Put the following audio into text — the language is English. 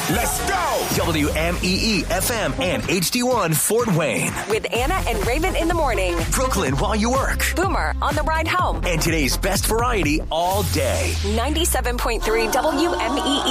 Let's go! WMEE FM and HD1 Fort Wayne. With Anna and Raymond in the morning. Brooklyn while you work. Boomer on the ride home. And today's best variety all day. 97.3 WMEE.